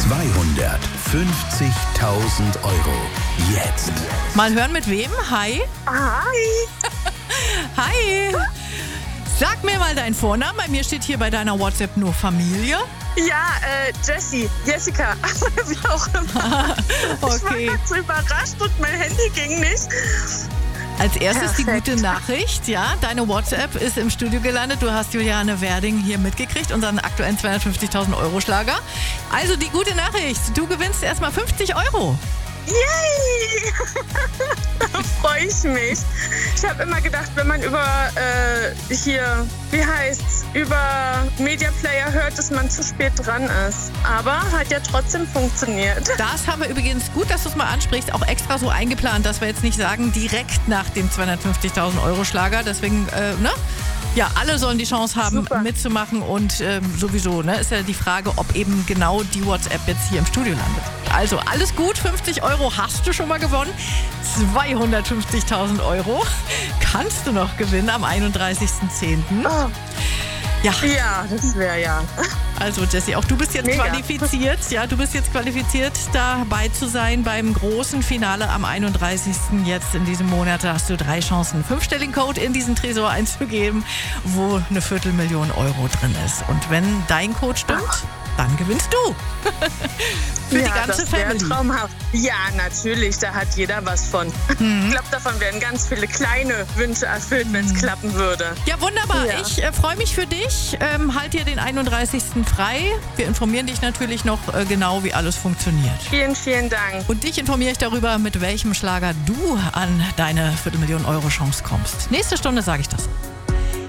€250.000. Jetzt. Mal hören mit wem? Hi. Hi. Hi. Sag mir mal deinen Vornamen. Bei mir steht hier bei deiner WhatsApp nur Familie. Ja, Jessie, Jessica, wie auch immer. Okay. Ich war ganz überrascht und mein Handy ging nicht. Als erstes Perfekt. die gute Nachricht, ja, deine WhatsApp ist im Studio gelandet. Du hast Juliane Werding hier mitgekriegt, unseren aktuellen 250.000 Euro Schlager. Also die gute Nachricht, du gewinnst erstmal 50 Euro. Yay! Da freue ich mich. Ich habe immer gedacht, wenn man über über Media Player hört, dass man zu spät dran ist. Aber hat ja trotzdem funktioniert. Das haben wir übrigens, gut, dass du es mal ansprichst, auch extra so eingeplant, dass wir jetzt nicht sagen, direkt nach dem 250.000 Euro Schlager. Deswegen, Ja, alle sollen die Chance haben, Super. mitzumachen und sowieso, ist ja die Frage, ob eben genau die WhatsApp jetzt hier im Studio landet. Also alles gut, 50 Euro hast du schon mal gewonnen, 250.000 Euro kannst du noch gewinnen am 31.10. Oh, Ja, ja, das wäre ja. also Jessie, auch du bist jetzt Mega. qualifiziert. Ja, du bist jetzt qualifiziert, dabei zu sein beim großen Finale am 31. Jetzt in diesem Monat. Da hast du 3 Chancen, 5-stelligen Code in diesen Tresor einzugeben, wo eine Viertelmillion Euro drin ist. Und wenn dein Code stimmt, dann gewinnst du. Für die ganze das wäre Family. traumhaft. Ja, natürlich, da hat jeder was von. Ich glaube, davon werden ganz viele kleine Wünsche erfüllt, wenn es klappen würde. Ja, wunderbar. Ja. Ich freue mich für dich. Halt dir den 31. frei. Wir informieren dich natürlich noch genau, wie alles funktioniert. Vielen, vielen Dank. Und dich informiere ich darüber, mit welchem Schlager du an deine Viertelmillion Euro Chance kommst. Nächste Stunde sage ich das.